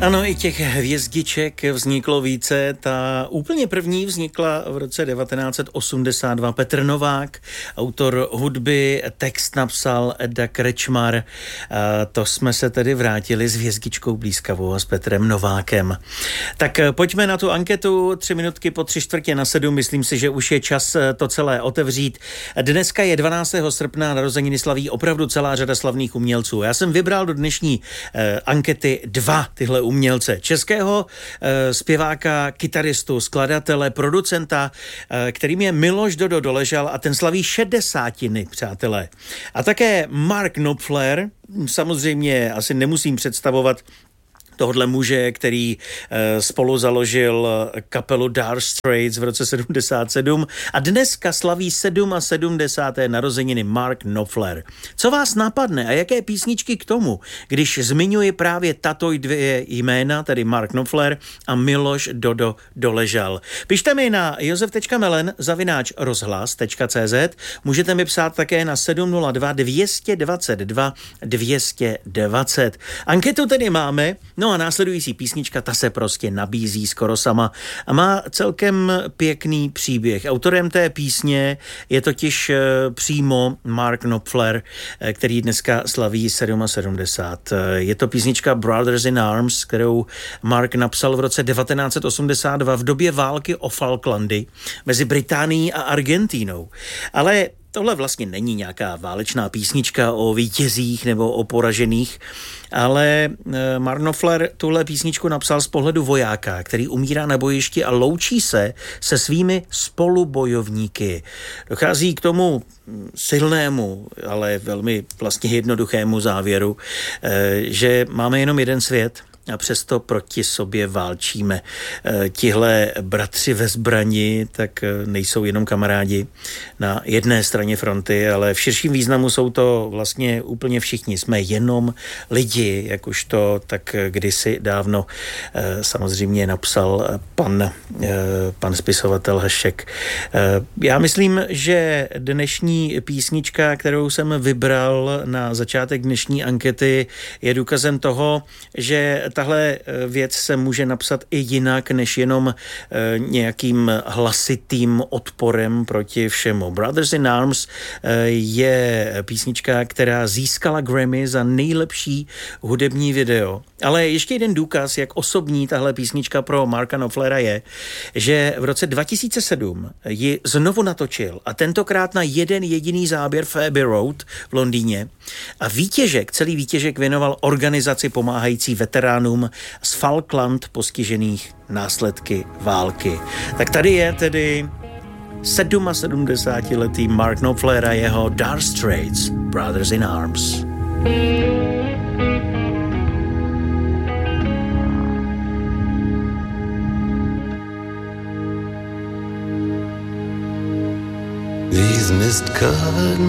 Ano, i těch hvězdiček vzniklo více. Ta úplně první vznikla v roce 1982. Petr Novák, autor hudby, text napsal Eda Krečmar. To jsme se tedy vrátili s hvězdičkou blízkavou a s Petrem Novákem. Tak pojďme na tu anketu. 3 minutky po 6:45. Myslím si, že už je čas to celé otevřít. Dneska je 12. srpna, narozeniny slaví opravdu celá řada slavných umělců. Já jsem vybral do dnešní ankety 2 tyhle umělce. Českého zpěváka, kytaristu, skladatele, producenta, kterým je Miloš Dodo Doležal a ten slaví 60, přátelé. A také Mark Knopfler, samozřejmě asi nemusím představovat tohle muže, který spolu založil kapelu Dire Straits v roce 77 a dneska slaví 77. narozeniny Mark Knopfler. Co vás napadne a jaké písničky k tomu, když zmiňuji právě tato 2 jména, tedy Mark Knopfler a Miloš Dodo Doležal? Pište mi na josef.melen@rozhlas.cz, můžete mi psát také na 702 222 220. Anketu tedy máme, no a následující písnička, ta se prostě nabízí skoro sama a má celkem pěkný příběh. Autorem té písně je totiž přímo Mark Knopfler, který dneska slaví 77. Je to písnička Brothers in Arms, kterou Mark napsal v roce 1982 v době války o Falklandy mezi Británií a Argentínou. Ale tohle vlastně není nějaká válečná písnička o vítězích nebo o poražených, ale Mark Knopfler tuhle písničku napsal z pohledu vojáka, který umírá na bojišti a loučí se se svými spolubojovníky. Dochází k tomu silnému, ale velmi vlastně jednoduchému závěru, že máme jenom jeden svět a přesto proti sobě válčíme. Tihle bratři ve zbrani tak nejsou jenom kamarádi na jedné straně fronty, ale v širším významu jsou to vlastně úplně všichni. Jsme jenom lidi, jak už to tak kdysi dávno samozřejmě napsal pan spisovatel Hašek. Já myslím, že dnešní písnička, kterou jsem vybral na začátek dnešní ankety, je důkazem toho, že tahle věc se může napsat i jinak, než jenom nějakým hlasitým odporem proti všemu. Brothers in Arms je písnička, která získala Grammy za nejlepší hudební video. Ale ještě jeden důkaz, jak osobní tahle písnička pro Marka Knopflera je, že v roce 2007 ji znovu natočil a tentokrát na jeden jediný záběr v Abbey Road v Londýně a celý výtěžek věnoval organizaci pomáhající veteránům z Falkland postižených následky války. Tak tady je tedy 77letý Mark Knopfler a jeho Dire Straits, Brothers in Arms. These mist-covered